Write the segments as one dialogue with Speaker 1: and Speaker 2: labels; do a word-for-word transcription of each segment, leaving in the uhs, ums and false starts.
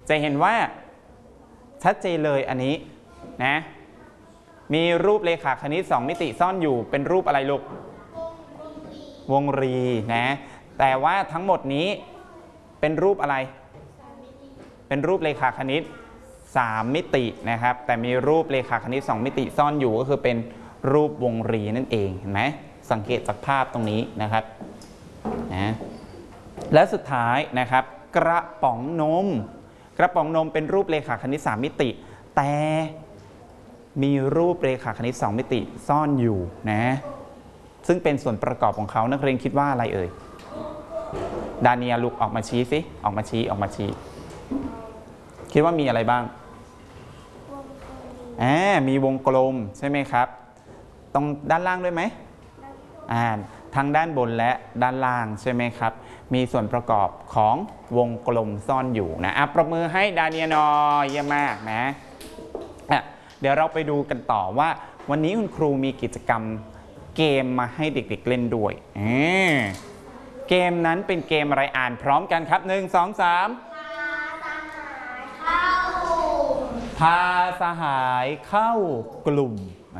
Speaker 1: จะเห็นว่าชัดเจนเลยอันนี้นะมีรูปเรขาคณิตสองมิติซ่อนอยู่เป็นรูปอะไรลูกวงรีนะแต่ว่าทั้งหมดนี้เป็นรูปอะไรเป็นรูปเรขาคณิตสามมิตินะครับแต่มีรูปเรขาคณิตสองมิติซ่อนอยู่ก็คือเป็นรูปวงรีนั่นเองเห็นไหมสังเกตจากภาพตรงนี้นะครับนะและสุดท้ายนะครับกระป๋องนมกระป๋องนมเป็นรูปเรขาคณิตสามมิติแต่มีรูปเรขาคณิตสองมิติซ่อนอยู่นะซึ่งเป็นส่วนประกอบของเขานักเรียนคิดว่าอะไรเอ่ยดาเนียลุกออกมาชี้สิออกมาชี้ออกมาชี้คิดว่ามีอะไรบ้างอ่ามีวงกลมใช่ไหมครับตรงด้านล่างด้วยไหมอ่าทั้งด้านบนและด้านล่างใช่ไหมครับมีส่วนประกอบของวงกลมซ่อนอยู่นะอ่ะประมือให้ดาเนียนอเยี่ยมมากนะอ่ะเดี๋ยวเราไปดูกันต่อว่าวันนี้คุณครูมีกิจกรรมเกมมาให้เด็กๆเล่นด้วยเกมนั้นเป็นเกมอะไรอ่านพร้อมกันครับหนึ่งสองสามพาสหายเข้ากลุ่ม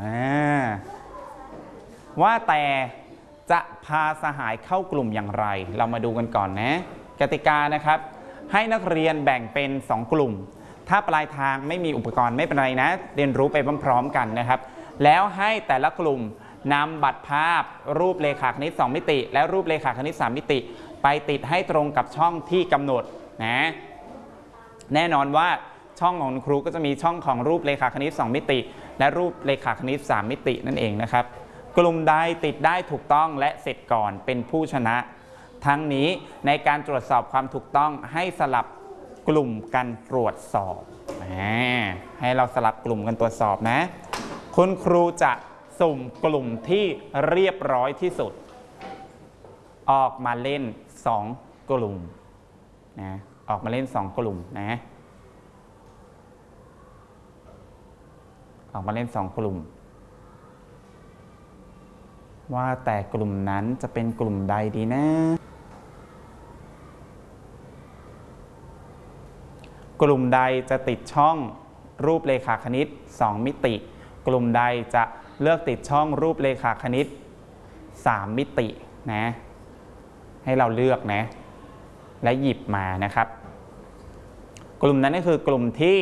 Speaker 1: ว่าแต่จะพาสหายเข้ากลุ่มอย่างไรเรามาดูกันก่อนนะกติกานะครับให้นักเรียนแบ่งเป็นสองกลุ่มถ้าปลายทางไม่มีอุปกรณ์ไม่เป็นไรนะเรียนรู้ไปพร้อมๆกันนะครับแล้วให้แต่ละกลุ่มนำบัตรภาพรูปเรขาคณิตสองมิติและรูปเรขาคณิตสามมิติไปติดให้ตรงกับช่องที่กำหนดนะแน่นอนว่าช่องของครูก็จะมีช่องของรูปเรขาคณิตสองมิติและรูปเรขาคณิตสามมิตินั่นเองนะครับกลุ่มใดติดได้ถูกต้องและเสร็จก่อนเป็นผู้ชนะทั้งนี้ในการตรวจสอบความถูกต้องให้สลับกลุ่มกันตรวจสอบให้เราสลับกลุ่มกันตรวจสอบนะคุณครูจะสุ่มกลุ่มที่เรียบร้อยที่สุดออกมาเล่นสองกลุ่มนะออกมาเล่นสองกลุ่มนะออกมาเล่นสองกลุ่มว่าแต่กลุ่มนั้นจะเป็นกลุ่มใดดีนะกลุ่มใดจะติดช่องรูปเรขาคณิตสองมิติกลุ่มใดจะเลือกติดช่องรูปเรขาคณิตสามมิตินะให้เราเลือกนะและหยิบมานะครับกลุ่มนั้นก็คือกลุ่มที่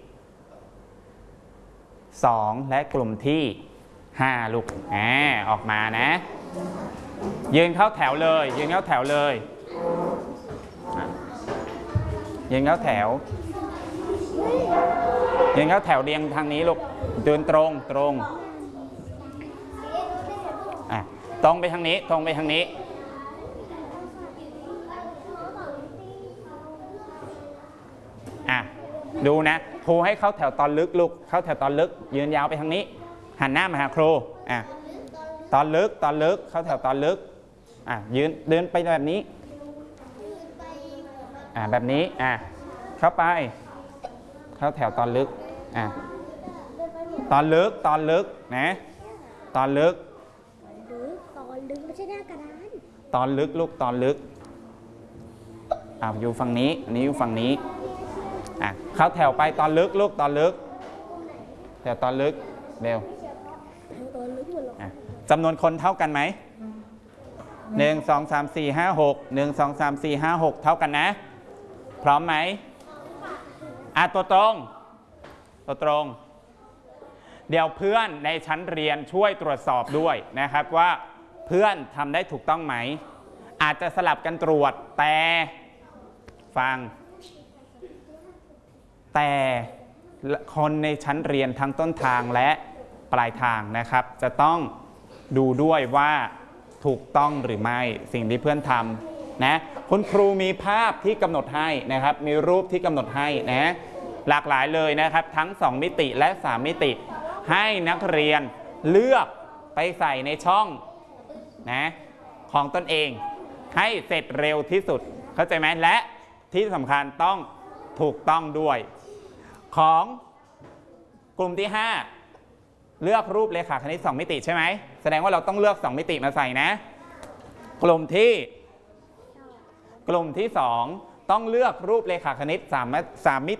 Speaker 1: สองและกลุ่มที่ห้าลูกอ่าออกมานะยืนเข้าแถวเลยยืนเข้าแถวเลยยืนเข้าแถวยืนเข้าแถวเรียงทางนี้ลูกเดินตรงตรงอ่ะตรงไปทางนี้ตรงไปทางนี้อ่ะดูนะครูให้เข้าแถวตอนลึกลูกเข้าแถวตอนลึกยืนยาวไปทางนี้หันหน้ามาหาครูอ่ะตอนลึกตอนลึกเข้าแถวตอนลึกอ่ะยืนเดินไปแบบนี้อ่ะแบบนี้อ่ะเข้าไปเข้าแถวตอนลึกอ่ะตอนลึกตอนลึกนะตอนลึก
Speaker 2: ตอนลึกไม่ใช่หน้ากระดาน
Speaker 1: ตอนลึกลูกตอนลึกอ้าวอยู่ฝั่งนี้อันนี้อยู่ฝั่งนี้อ่ะเข้าแถวไปตอนลึกลูกตอนลึกแถวตอนลึกเร็วจำนวนคนเท่ากันไหมหนึ่งสองสามสี่ห้าหกหนึ่งสองสามสี่ห้าหกเท่ากันนะพร้อมไหมอ่ะตัวตรงตัวตรงเดี๋ยวเพื่อนในชั้นเรียนช่วยตรวจสอบด้วยนะครับว่าเพื่อนทำได้ถูกต้องไหมอาจจะสลับกันตรวจแต่ฟังแต่คนในชั้นเรียนทั้งต้นทางและปลายทางนะครับจะต้องดูด้วยว่าถูกต้องหรือไม่สิ่งที่เพื่อนทำนะคุณครูมีภาพที่กำหนดให้นะครับมีรูปที่กำหนดให้นะหลากหลายเลยนะครับทั้งสองมิติและสามมิติให้นักเรียนเลือกไปใส่ในช่องนะของตนเองให้เสร็จเร็วที่สุดเข้าใจไหมและที่สำคัญต้องถูกต้องด้วยของกลุ่มที่ห้าเลือกรูปเรขาคณิตสองมิติใช่ไหมแสดงว่าเราต้องเลือกสองมิติมาใส่นะกลุ่มที่กลุ่มที่สองต้องเลือกรูปเรขาคณิตสามสามมิ